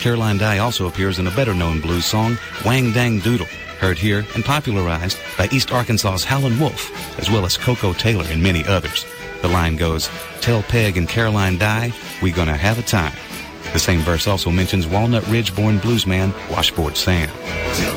Caroline Dye also appears in a better-known blues song, Wang Dang Doodle, heard here and popularized by East Arkansas's Howlin' Wolf, as well as Coco Taylor and many others. The line goes, "Tell Peg and Caroline Dye, we gonna have a time." The same verse also mentions Walnut Ridge-born bluesman Washboard Sam.